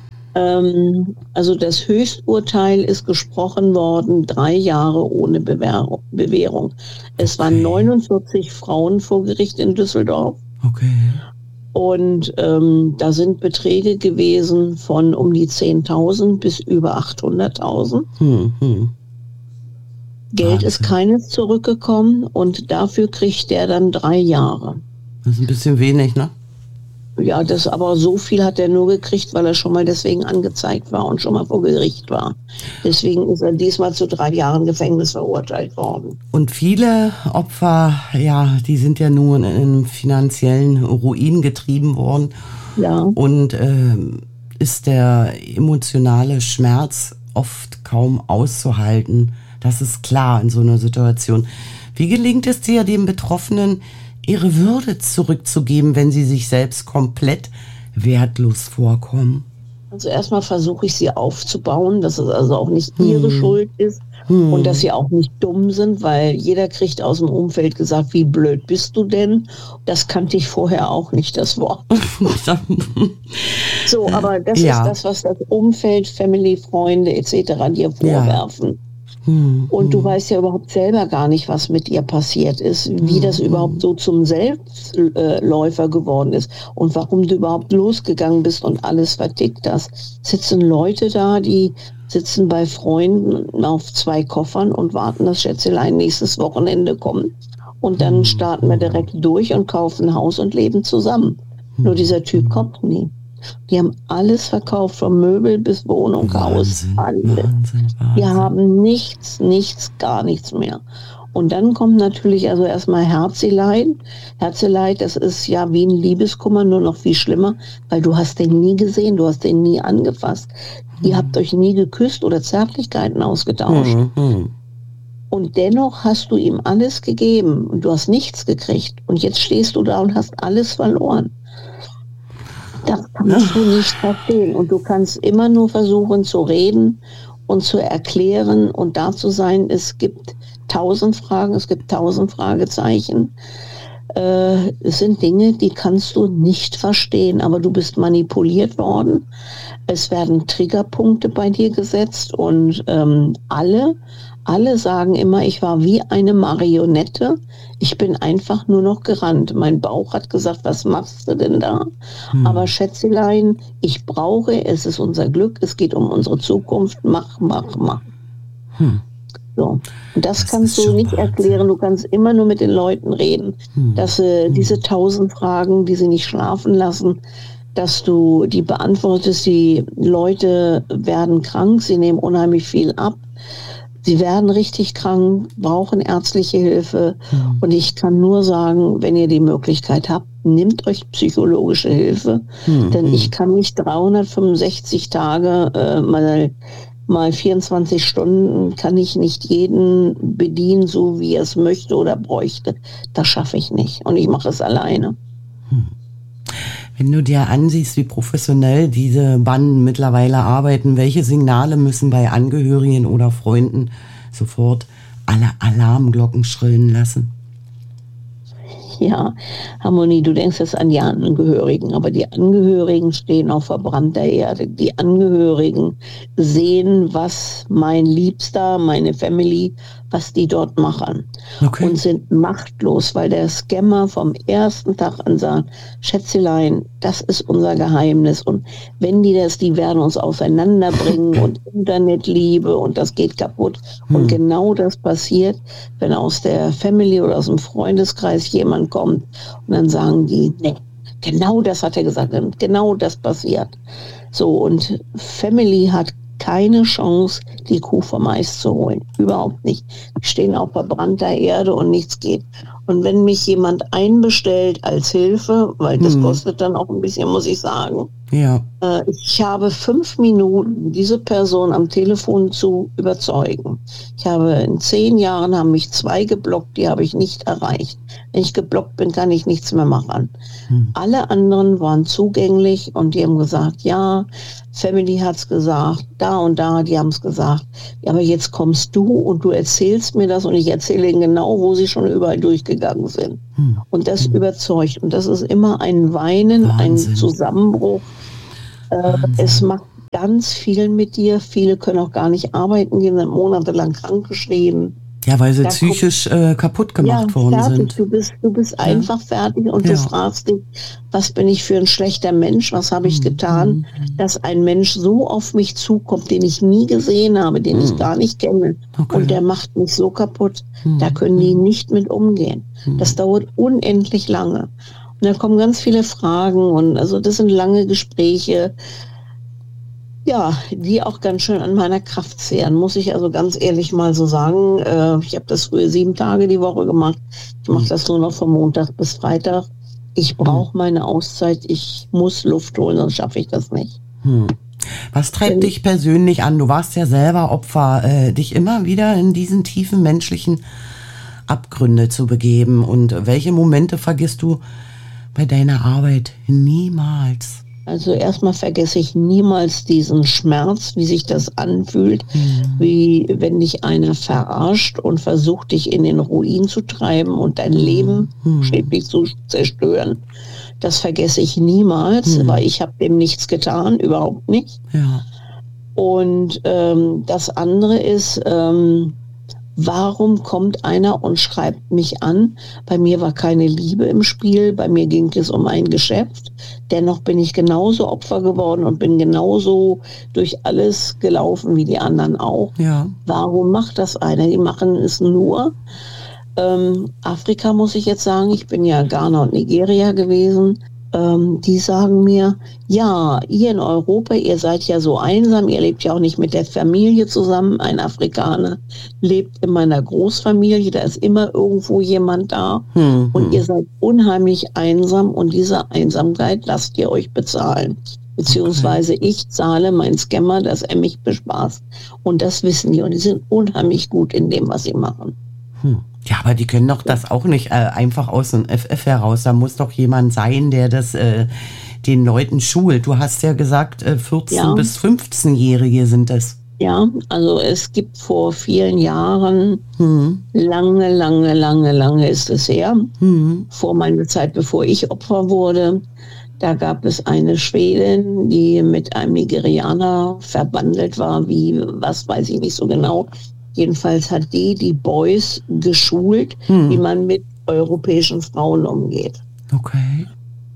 Also das Höchsturteil ist gesprochen worden, drei Jahre ohne Bewährung. Bewährung. Es okay. waren neunundvierzig Frauen vor Gericht in Düsseldorf. Okay. Und ähm, da sind Beträge gewesen von um die zehntausend bis über achthunderttausend. Hm, hm. Geld Wahnsinn. Ist keines zurückgekommen und dafür kriegt der dann drei Jahre. Das ist ein bisschen wenig, ne? Ja, das aber so viel hat er nur gekriegt, weil er schon mal deswegen angezeigt war und schon mal vor Gericht war. Deswegen ist er diesmal zu drei Jahren Gefängnis verurteilt worden. Und viele Opfer, ja, die sind ja nun in finanziellen Ruin getrieben worden. Ja. Und äh, ist der emotionale Schmerz oft kaum auszuhalten. Das ist klar in so einer Situation. Wie gelingt es dir, den Betroffenen ihre Würde zurückzugeben, wenn sie sich selbst komplett wertlos vorkommen? Also erstmal versuche ich sie aufzubauen, dass es also auch nicht ihre hm. Schuld ist hm. und dass sie auch nicht dumm sind, weil jeder kriegt aus dem Umfeld gesagt, wie blöd bist du denn? Das kannte ich vorher auch nicht, das Wort. So, aber das ja. ist das, was das Umfeld, Family, Freunde et cetera dir vorwerfen. Ja. Hm, und du hm. weißt ja überhaupt selber gar nicht, was mit ihr passiert ist, wie hm, das überhaupt so zum Selbstläufer geworden ist und warum du überhaupt losgegangen bist und alles vertickt hast. Sitzen Leute da, die sitzen bei Freunden auf zwei Koffern und warten, dass Schätzelein nächstes Wochenende kommt. Und dann hm, starten wir direkt durch und kaufen ein Haus und leben zusammen. Hm, Nur dieser Typ kommt nie. Die haben alles verkauft, von Möbel bis Wohnung, Haus, alles. Wahnsinn, Wahnsinn. Die haben nichts, nichts, gar nichts mehr. Und dann kommt natürlich also erstmal Herzeleid. Herzeleid, das ist ja wie ein Liebeskummer, nur noch viel schlimmer, weil du hast den nie gesehen, du hast den nie angefasst. Ihr hm. habt euch nie geküsst oder Zärtlichkeiten ausgetauscht. Hm, hm. Und dennoch hast du ihm alles gegeben und du hast nichts gekriegt. Und jetzt stehst du da und hast alles verloren. Das kannst du nicht verstehen. Und du kannst immer nur versuchen zu reden und zu erklären und da zu sein. Es gibt tausend Fragen, es gibt tausend Fragezeichen. Äh, es sind Dinge, die kannst du nicht verstehen, aber du bist manipuliert worden. Es werden Triggerpunkte bei dir gesetzt und ähm, alle, alle sagen immer, ich war wie eine Marionette. Ich bin einfach nur noch gerannt. Mein Bauch hat gesagt, was machst du denn da? Hm. Aber Schätzelein, ich brauche, es ist unser Glück, es geht um unsere Zukunft. Mach, mach, mach. Hm. So. Und das, das kannst du nicht Wahnsinn. erklären. Du kannst immer nur mit den Leuten reden, hm. dass äh, hm. diese tausend Fragen, die sie nicht schlafen lassen, dass du die beantwortest. Die Leute werden krank, sie nehmen unheimlich viel ab. Sie werden richtig krank, brauchen ärztliche Hilfe. Mhm. Und ich kann nur sagen, wenn ihr die Möglichkeit habt, nehmt euch psychologische Hilfe. Mhm. Denn ich kann nicht dreihundertfünfundsechzig Tage, äh, mal, mal vierundzwanzig Stunden, kann ich nicht jeden bedienen, so wie er es möchte oder bräuchte. Das schaffe ich nicht. Und ich mache es alleine. Mhm. Wenn du dir ansiehst, wie professionell diese Banden mittlerweile arbeiten, welche Signale müssen bei Angehörigen oder Freunden sofort alle Alarmglocken schrillen lassen? Ja, Harmonie, du denkst jetzt an die Angehörigen, aber die Angehörigen stehen auf verbrannter Erde. Die Angehörigen sehen, was mein Liebster, meine Family, was die dort machen. Okay. Und sind machtlos, weil der Scammer vom ersten Tag an sagt, Schätzelein, das ist unser Geheimnis. Und wenn die das, die werden uns auseinanderbringen und Internetliebe und das geht kaputt. Hm. Und genau das passiert, wenn aus der Family oder aus dem Freundeskreis jemand kommt und dann sagen die, nee, genau das hat er gesagt, genau das passiert. So, und Family hat keine Chance, die Kuh vom Eis zu holen. Überhaupt nicht. Die stehen auf verbrannter Erde und nichts geht. Und wenn mich jemand einbestellt als Hilfe, weil das hm. kostet dann auch ein bisschen, muss ich sagen, ja. äh, ich habe fünf Minuten, diese Person am Telefon zu überzeugen. Ich habe in zehn Jahren, haben mich zwei geblockt, die habe ich nicht erreicht. Wenn ich geblockt bin, kann ich nichts mehr machen. Hm. Alle anderen waren zugänglich und die haben gesagt, ja, Family hat's gesagt, da und da, die haben es gesagt. Ja, aber jetzt kommst du und du erzählst mir das und ich erzähle ihnen genau, wo sie schon überall durchgegangen sind. Hm. Und das hm. überzeugt. Und das ist immer ein Weinen, Wahnsinn. Ein Zusammenbruch. Äh, es macht ganz viel mit dir. Viele können auch gar nicht arbeiten gehen, sind monatelang krankgeschrieben. Ja, weil sie da psychisch kommt, äh, kaputt gemacht ja, worden fertig. sind. Du bist, du bist ja. einfach fertig und ja. du fragst dich, was bin ich für ein schlechter Mensch, was habe ich mhm. getan, dass ein Mensch so auf mich zukommt, den ich nie gesehen habe, den mhm. ich gar nicht kenne okay. und der macht mich so kaputt. Mhm. Da können die nicht mit umgehen. Mhm. Das dauert unendlich lange. Und da kommen ganz viele Fragen und also das sind lange Gespräche. Ja, die auch ganz schön an meiner Kraft zehren, muss ich also ganz ehrlich mal so sagen. Äh, ich habe das früher sieben Tage die Woche gemacht. Ich mache das nur noch von Montag bis Freitag. Ich brauche meine Auszeit. Ich muss Luft holen, sonst schaffe ich das nicht. Hm. Was treibt dich persönlich an? Du warst ja selber Opfer, äh, dich immer wieder in diesen tiefen menschlichen Abgründe zu begeben. Und welche Momente vergisst du bei deiner Arbeit niemals? Also erstmal vergesse ich niemals diesen Schmerz, wie sich das anfühlt, mhm. wie wenn dich einer verarscht und versucht, dich in den Ruin zu treiben und dein Leben mhm. schädlich zu zerstören. Das vergesse ich niemals, mhm. weil ich habe dem nichts getan, überhaupt nicht. Ja. Und ähm, das andere ist, ähm, warum kommt einer und schreibt mich an? Bei mir war keine Liebe im Spiel, bei mir ging es um ein Geschäft. Dennoch bin ich genauso Opfer geworden und bin genauso durch alles gelaufen wie die anderen auch. Ja. Warum macht das einer? Die machen es nur. Ähm, Afrika muss ich jetzt sagen, ich bin ja Ghana und Nigeria gewesen. Ähm, die sagen mir, ja, ihr in Europa, ihr seid ja so einsam, ihr lebt ja auch nicht mit der Familie zusammen. Ein Afrikaner lebt in meiner Großfamilie, da ist immer irgendwo jemand da hm, und hm. ihr seid unheimlich einsam und diese Einsamkeit lasst ihr euch bezahlen. Beziehungsweise okay. ich zahle mein Scammer, dass er mich bespaßt. Und das wissen die und die sind unheimlich gut in dem, was sie machen. Hm. Ja, aber die können doch das auch nicht äh, einfach aus dem F F heraus. Da muss doch jemand sein, der das äh, den Leuten schult. Du hast ja gesagt, äh, vierzehn- ja. bis fünfzehnjährige sind das. Ja, also es gibt vor vielen Jahren, hm. lange, lange, lange, lange ist es her, hm. vor meiner Zeit, bevor ich Opfer wurde, da gab es eine Schwedin, die mit einem Nigerianer verbandelt war, wie, was weiß ich nicht so genau. Jedenfalls hat die die Boys geschult, hm. wie man mit europäischen Frauen umgeht. Okay.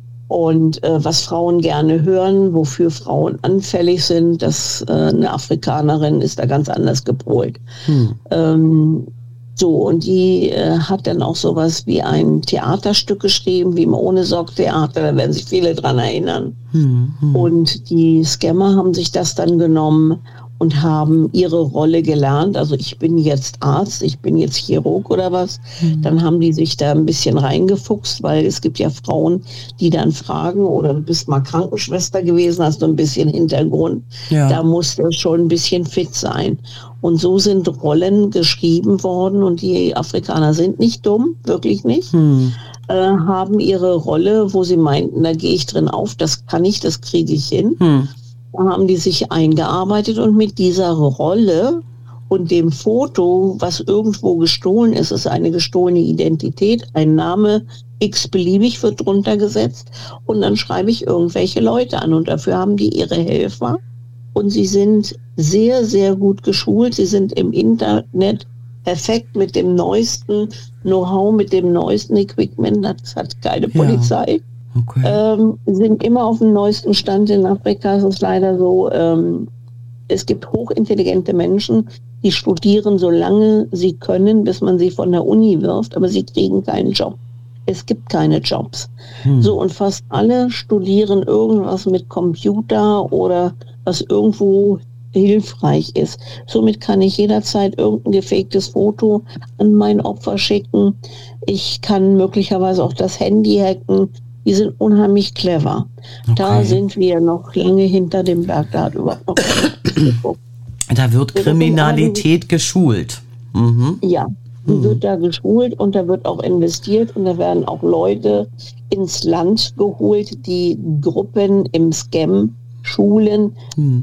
Und äh, was Frauen gerne hören, wofür Frauen anfällig sind, dass äh, eine Afrikanerin ist da ganz anders gepolt. Hm. Ähm, so, und die äh, hat dann auch sowas wie ein Theaterstück geschrieben, wie im Ohne-Sorg-Theater, da werden sich viele dran erinnern. Hm. Hm. Und die Scammer haben sich das dann genommen und haben ihre Rolle gelernt. Also ich bin jetzt Arzt, ich bin jetzt Chirurg oder was. Mhm. Dann haben die sich da ein bisschen reingefuchst, weil es gibt ja Frauen, die dann fragen, oder du bist mal Krankenschwester gewesen, hast du ein bisschen Hintergrund. Ja. Da musst du schon ein bisschen fit sein. Und so sind Rollen geschrieben worden und die Afrikaner sind nicht dumm, wirklich nicht. Mhm. Äh, haben ihre Rolle, wo sie meinten, da gehe ich drin auf, das kann ich, das kriege ich hin. Mhm. Da haben die sich eingearbeitet und mit dieser Rolle und dem Foto, was irgendwo gestohlen ist, ist eine gestohlene Identität, ein Name x-beliebig wird drunter gesetzt und dann schreibe ich irgendwelche Leute an und dafür haben die ihre Helfer und sie sind sehr, sehr gut geschult, sie sind im Internet perfekt mit dem neuesten Know-how, mit dem neuesten Equipment, das hat keine ja. Polizei. Okay. Ähm, sind immer auf dem neuesten Stand in Afrika. Es ist leider so, ähm, es gibt hochintelligente Menschen, die studieren so lange sie können, bis man sie von der Uni wirft, aber sie kriegen keinen Job. Es gibt keine Jobs. Hm. So, und fast alle studieren irgendwas mit Computer oder was irgendwo hilfreich ist. Somit kann ich jederzeit irgendein gefaktes Foto an mein Opfer schicken. Ich kann möglicherweise auch das Handy hacken. Die sind unheimlich clever. Okay. Da sind wir noch lange hinter dem Berg. Da hat überhaupt noch geguckt. Da wird Kriminalität geschult. Mhm. Ja, die mhm. wird da geschult und da wird auch investiert und da werden auch Leute ins Land geholt, die Gruppen im Scam schulen. Mhm.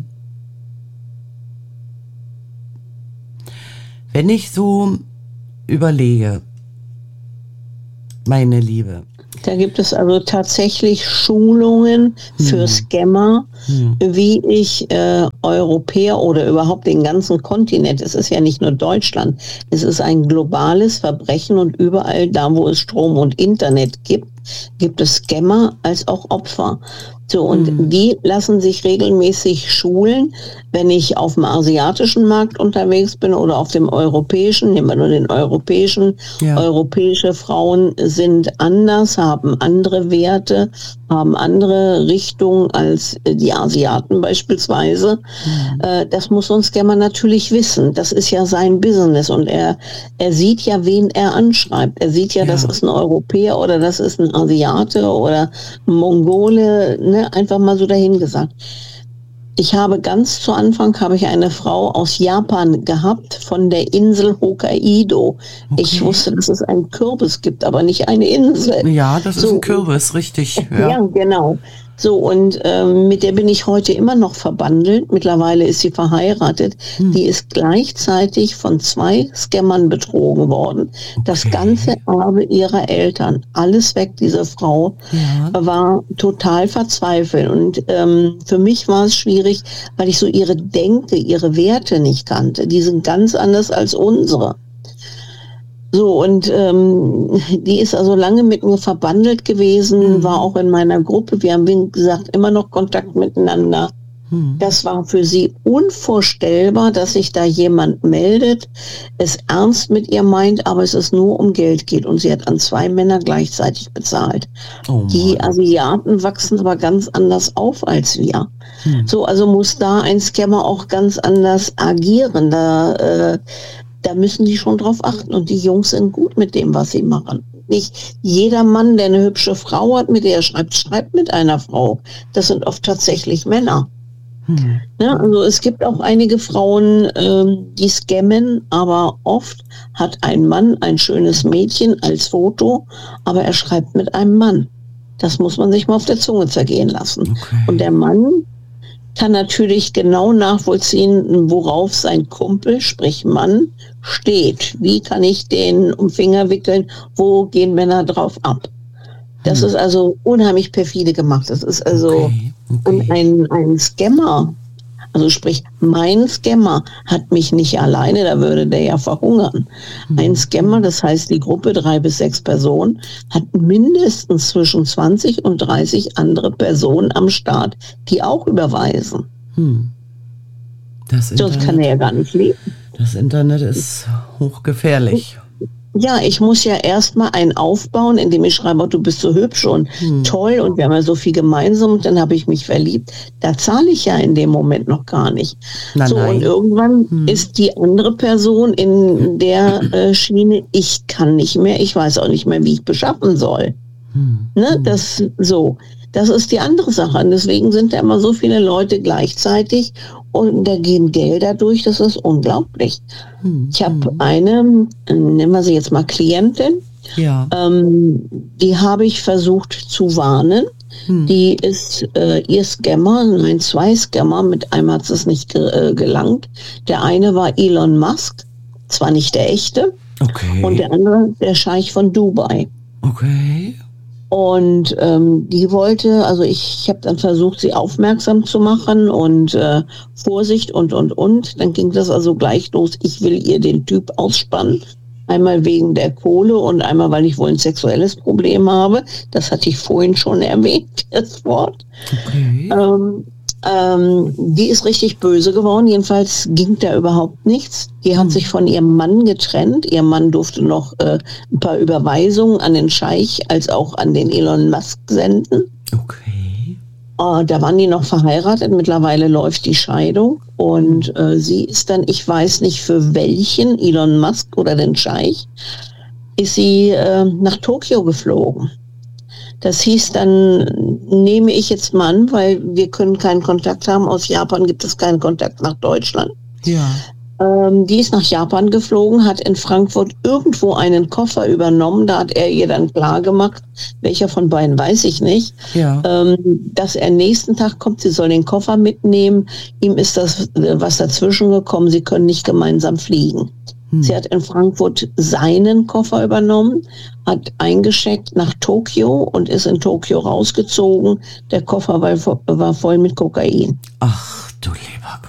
Wenn ich so überlege, meine Liebe, da gibt es also tatsächlich Schulungen für hm. Scammer, hm. wie ich äh, Europäer oder überhaupt den ganzen Kontinent, es ist ja nicht nur Deutschland, es ist ein globales Verbrechen und überall da, wo es Strom und Internet gibt, gibt es Scammer als auch Opfer. So, und hm. die lassen sich regelmäßig schulen, wenn ich auf dem asiatischen Markt unterwegs bin oder auf dem europäischen, nehmen wir nur den europäischen. Ja. Europäische Frauen sind anders, haben andere Werte, haben andere Richtungen als die Asiaten beispielsweise. Mhm. Äh, das muss so ein Scammer natürlich wissen. Das ist ja sein Business und er, er sieht ja, wen er anschreibt. Er sieht ja, ja. das ist ein Europäer oder das ist ein Asiate oder ein Mongole, ne? Einfach mal so dahin gesagt. Ich habe ganz zu Anfang habe ich eine Frau aus Japan gehabt, von der Insel Hokkaido. Okay. Ich wusste, dass es einen Kürbis gibt, aber nicht eine Insel. Ja, das so, ist ein Kürbis, richtig. Ja, ja genau. So, und ähm, mit der bin ich heute immer noch verbandelt. Mittlerweile ist sie verheiratet. Hm. Die ist gleichzeitig von zwei Scammern betrogen worden. Okay. Das ganze Erbe ihrer Eltern, alles weg. Diese Frau ja. war total verzweifelt. Und ähm, für mich war es schwierig, weil ich so ihre Denke, ihre Werte nicht kannte. Die sind ganz anders als unsere. So, und ähm, die ist also lange mit mir verbandelt gewesen, mhm. war auch in meiner Gruppe. Wir haben, wie gesagt, immer noch Kontakt miteinander. Mhm. Das war für sie unvorstellbar, dass sich da jemand meldet, es ernst mit ihr meint, aber es ist nur um Geld geht. Und sie hat an zwei Männer gleichzeitig bezahlt. Oh die Asiaten wachsen aber ganz anders auf als wir. Mhm. So, also muss da ein Scammer auch ganz anders agieren. Da äh, Da müssen die schon drauf achten. Und die Jungs sind gut mit dem, was sie machen. Nicht jeder Mann, der eine hübsche Frau hat, mit der er schreibt, schreibt mit einer Frau. Das sind oft tatsächlich Männer. Hm. Ja, also es gibt auch einige Frauen, ähm, die scammen, aber oft hat ein Mann ein schönes Mädchen als Foto, aber er schreibt mit einem Mann. Das muss man sich mal auf der Zunge zergehen lassen. Okay. Und der Mann kann natürlich genau nachvollziehen, worauf sein Kumpel, sprich Mann, steht. Wie kann ich den um Finger wickeln? Wo gehen Männer drauf ab? Das hm. ist also unheimlich perfide gemacht. Das ist also okay, okay. Und ein, ein Scammer, also sprich mein Scammer hat mich nicht alleine, da würde der ja verhungern. Hm. Ein Scammer, das heißt die Gruppe, drei bis sechs Personen, hat mindestens zwischen zwanzig und dreißig andere Personen am Start, die auch überweisen. Hm. Das Sonst kann er ja gar nicht leben. Das Internet ist hochgefährlich. Ja, ich muss ja erstmal einen aufbauen, indem ich schreibe, oh, du bist so hübsch und hm. toll und wir haben ja so viel gemeinsam und dann habe ich mich verliebt. Da zahle ich ja in dem Moment noch gar nicht. Na, so, nein. Und irgendwann hm. ist die andere Person in der äh, Schiene, ich kann nicht mehr, ich weiß auch nicht mehr, wie ich beschaffen soll. Hm. Ne, das so. Das ist die andere Sache. Und deswegen sind da immer so viele Leute gleichzeitig und da gehen Gelder durch, das ist unglaublich. Hm. Ich habe eine, nennen wir sie jetzt mal Klientin, ja. ähm, die habe ich versucht zu warnen. Hm. Die ist äh, ihr Scammer, nein, zwei Scammer, mit einem hat es nicht ge- äh, gelangt. Der eine war Elon Musk, zwar nicht der echte, okay. und der andere der Scheich von Dubai. Okay. Und ähm, die wollte, also ich, ich habe dann versucht, sie aufmerksam zu machen und äh, Vorsicht und, und, und. Dann ging das also gleich los, ich will ihr den Typ ausspannen. Einmal wegen der Kohle und einmal, weil ich wohl ein sexuelles Problem habe. Das hatte ich vorhin schon erwähnt, das Wort. Okay. Ähm, ähm, die ist richtig böse geworden, jedenfalls ging da überhaupt nichts. Die hat hm. sich von ihrem Mann getrennt. Ihr Mann durfte noch äh, ein paar Überweisungen an den Scheich als auch an den Elon Musk senden. Okay. Äh, da waren die noch verheiratet. Mittlerweile läuft die Scheidung. Und äh, sie ist dann, ich weiß nicht für welchen, Elon Musk oder den Scheich, ist sie äh, nach Tokio geflogen. Das hieß dann, nehme ich jetzt mal an, weil wir können keinen Kontakt haben. Aus Japan gibt es keinen Kontakt nach Deutschland. Ja. Ähm, die ist nach Japan geflogen, hat in Frankfurt irgendwo einen Koffer übernommen. Da hat er ihr dann klar gemacht, welcher von beiden weiß ich nicht, ja. ähm, dass er nächsten Tag kommt, sie soll den Koffer mitnehmen. Ihm ist das was dazwischen gekommen, sie können nicht gemeinsam fliegen. Hm. Sie hat in Frankfurt seinen Koffer übernommen, hat eingecheckt nach Tokio und ist in Tokio rausgezogen. Der Koffer war, war voll mit Kokain. Ach du lieber Gott.